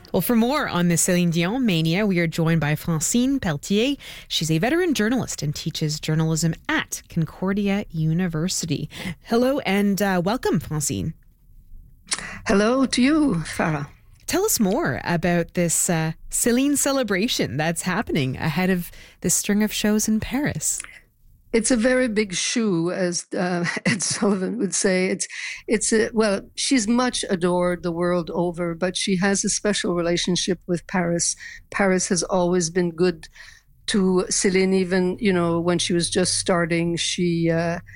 Well, for more on the Céline Dion mania, we are joined by Francine Pelletier. She's a veteran journalist and teaches journalism at Concordia University. Hello and welcome, Francine. Hello to you, Farah. Tell us more about this Céline celebration that's happening ahead of this string of shows in Paris. It's a very big shoe, as Ed Sullivan would say. Well, she's much adored the world over, but she has a special relationship with Paris. Paris has always been good to Céline, even when she was just starting. She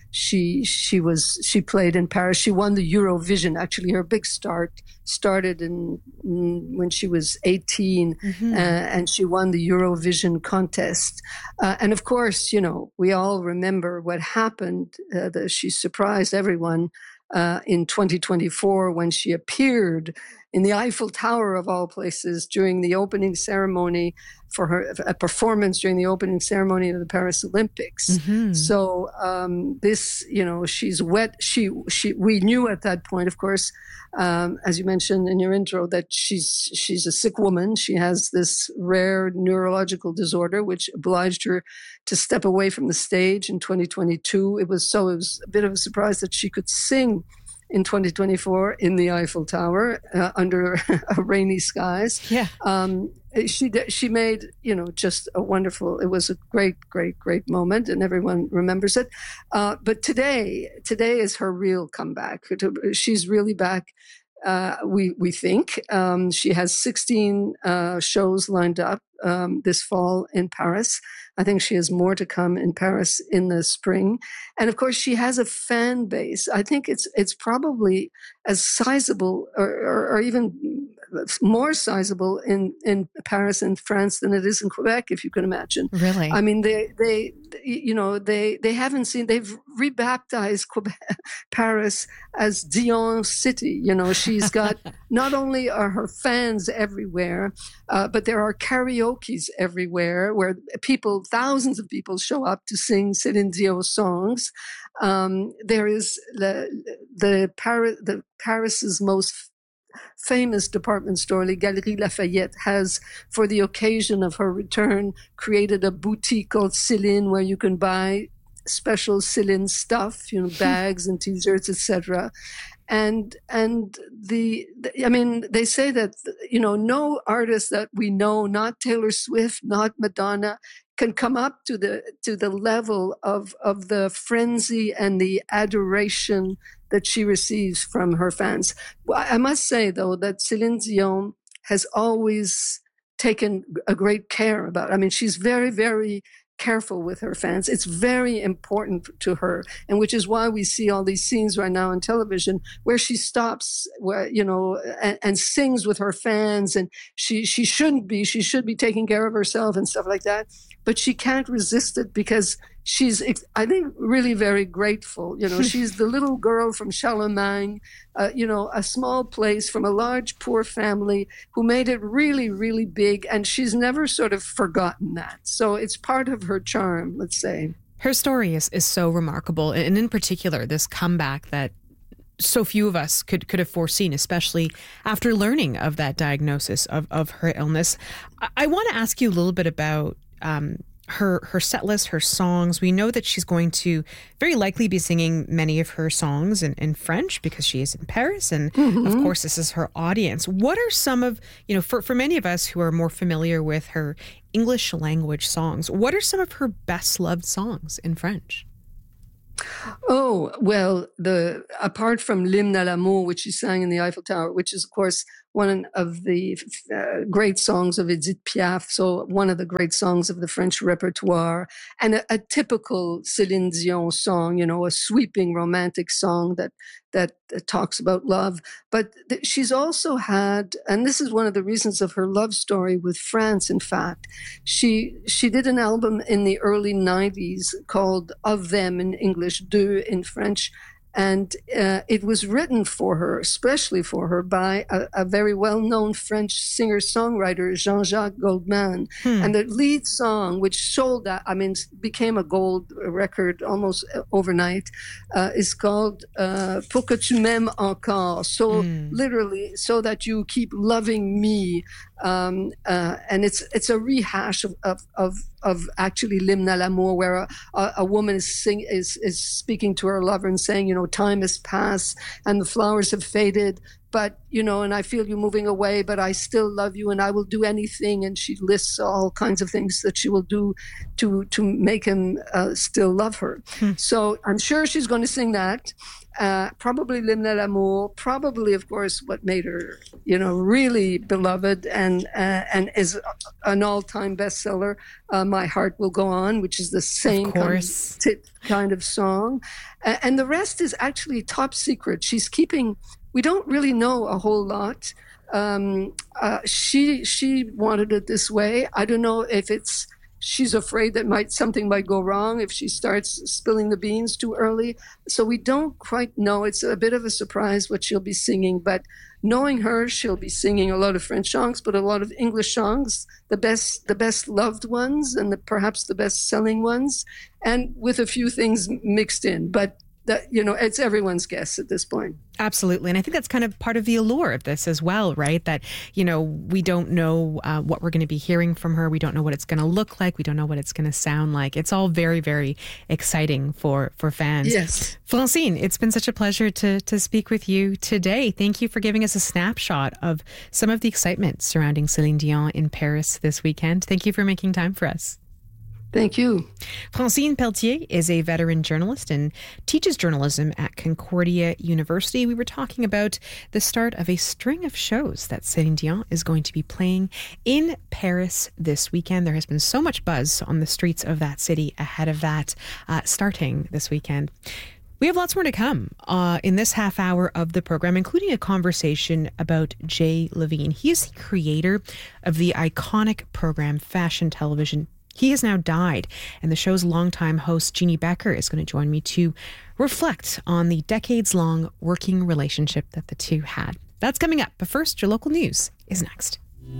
played in Paris. She won the Eurovision. Actually, her big start started when she was 18, and she won the Eurovision contest. And of course, we all remember what happened. She surprised everyone in 2024 when she appeared in the Eiffel Tower, of all places, during the opening ceremony for a performance during the opening ceremony of the Paris Olympics. So she's wet. We knew at that point, of course, as you mentioned in your intro, that she's a sick woman. She has this rare neurological disorder, which obliged her to step away from the stage in 2022. It was a bit of a surprise that she could sing in 2024 in the Eiffel Tower under rainy skies. Yeah. She made, just a wonderful, it was a great, great, great moment, and everyone remembers it. But today is her real comeback. She's really back. We think she has 16 shows lined up this fall in Paris. I think she has more to come in Paris in the spring, and of course she has a fan base. I think it's probably as sizable or even more sizable in Paris and France than it is in Quebec, if you can imagine. Really? I mean, they haven't seen. They've rebaptized Paris as Dion City. She's got not only are her fans everywhere, but there are karaoke's everywhere where thousands of people show up to sing Céline Dion songs. There is the Paris's most famous department store, Les Galeries Lafayette, has, for the occasion of her return, created a boutique called Céline, where you can buy special Céline stuff, bags and t-shirts, etc. And they say that, no artist that we know, not Taylor Swift, not Madonna, can come up to the level of the frenzy and the adoration that she receives from her fans. Well, I must say, though, that Céline Dion has always taken a great care about it. I mean, she's very, very careful with her fans. It's very important to her, and which is why we see all these scenes right now on television where she stops, and sings with her fans, and she should be taking care of herself and stuff like that. But she can't resist it because she's, I think, really very grateful. She's the little girl from Charlemagne, a small place from a large poor family who made it really, really big. And she's never sort of forgotten that. So it's part of her charm, let's say. Her story is so remarkable. And in particular, this comeback that so few of us could have foreseen, especially after learning of that diagnosis of her illness. I want to ask you a little bit about her set list, her songs. We know that she's going to very likely be singing many of her songs in French because she is in Paris. And of course, this is her audience. What are some of, for many of us who are more familiar with her English language songs, what are some of her best loved songs in French? Oh, well, apart from L'Hymne à l'amour, which she sang in the Eiffel Tower, which is, of course, one of the great songs of Edith Piaf, so one of the great songs of the French repertoire, and a typical Céline Dion song, a sweeping romantic song that talks about love. But she's also had, and this is one of the reasons of her love story with France, in fact, she did an album in the early 90s called Of Them in English, Deux in French, And it was written for her, especially for her, by a very well-known French singer-songwriter, Jean-Jacques Goldman. And the lead song, which sold out, became a gold record almost overnight, is called Pour que tu m'aimes encore. So literally, so that you keep loving me. And it's a rehash of actually L'Hymne à l'amour, where a woman is speaking to her lover and saying, time has passed and the flowers have faded, but, and I feel you moving away, but I still love you and I will do anything. And she lists all kinds of things that she will do to make him still love her. So I'm sure she's going to sing that. Probably L'Hymne à l'amour, probably, of course, what made her, really beloved and is an all-time bestseller, My Heart Will Go On, which is the same kind of song. And the rest is actually top secret. She's keeping, we don't really know a whole lot. She wanted it this way. I don't know if she's afraid that something might go wrong if she starts spilling the beans too early. So we don't quite know. It's a bit of a surprise what she'll be singing. But knowing her, she'll be singing a lot of French songs, but a lot of English songs, the best loved ones and perhaps the best selling ones, and with a few things mixed in. But it's everyone's guess at this point. Absolutely. And I think that's kind of part of the allure of this as well, right? That, we don't know what we're going to be hearing from her. We don't know what it's going to look like. We don't know what it's going to sound like. It's all very, very exciting for fans. Yes. Francine, it's been such a pleasure to speak with you today. Thank you for giving us a snapshot of some of the excitement surrounding Celine Dion in Paris this weekend. Thank you for making time for us. Thank you. Francine Pelletier is a veteran journalist and teaches journalism at Concordia University. We were talking about the start of a string of shows that Celine Dion is going to be playing in Paris this weekend. There has been so much buzz on the streets of that city ahead of that starting this weekend. We have lots more to come in this half hour of the program, including a conversation about Jay Levine. He is the creator of the iconic program Fashion Television. He has now died, and the show's longtime host, Jeannie Becker, is going to join me to reflect on the decades-long working relationship that the two had. That's coming up, but first, your local news is next.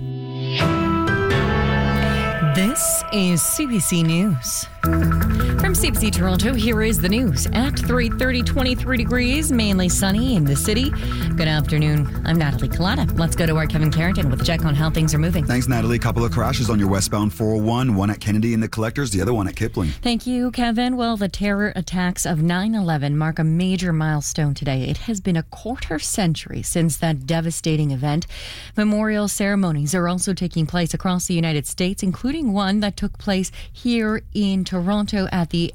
This is CBC News. From CBC Toronto, here is the news. At 3:30, 23 degrees, mainly sunny in the city. Good afternoon. I'm Natalie Collada. Let's go to our Kevin Carrington with a check on how things are moving. Thanks, Natalie. A couple of crashes on your westbound 401, one at Kennedy and the Collectors, the other one at Kipling. Thank you, Kevin. Well, the terror attacks of 9/11 mark a major milestone today. It has been a quarter century since that devastating event. Memorial ceremonies are also taking place across the United States, including one that took place here in Toronto at the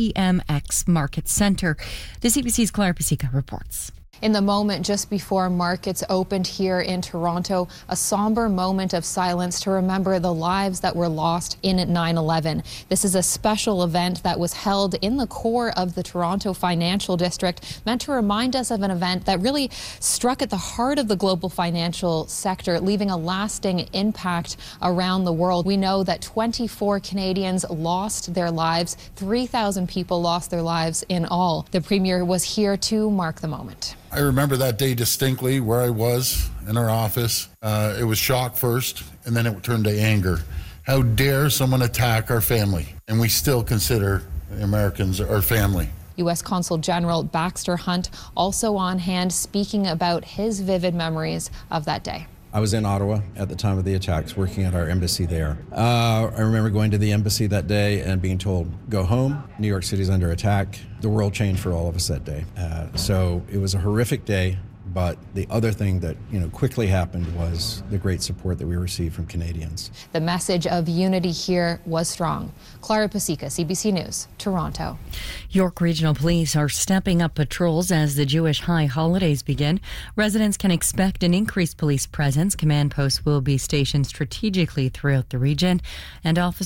TMX Market Centre. The CBC's Clara Pasica reports. In the moment just before markets opened here in Toronto, a somber moment of silence to remember the lives that were lost in 9/11. This is a special event that was held in the core of the Toronto Financial District, meant to remind us of an event that really struck at the heart of the global financial sector, leaving a lasting impact around the world. We know that 24 Canadians lost their lives. 3,000 people lost their lives in all. The Premier was here to mark the moment. I remember that day distinctly, where I was in our office. It was shock first, and then it turned to anger. How dare someone attack our family? And we still consider Americans our family. U.S. Consul General Baxter Hunt also on hand, speaking about his vivid memories of that day. I was in Ottawa at the time of the attacks, working at our embassy there. I remember going to the embassy that day and being told, go home, New York City's under attack. The world changed for all of us that day. So it was a horrific day, but the other thing that quickly happened was the great support that we received from Canadians. The message of unity here was strong. Clara Pasica, CBC News, Toronto. York Regional Police are stepping up patrols as the Jewish high holidays begin. Residents can expect an increased police presence. Command posts will be stationed strategically throughout the region, and officers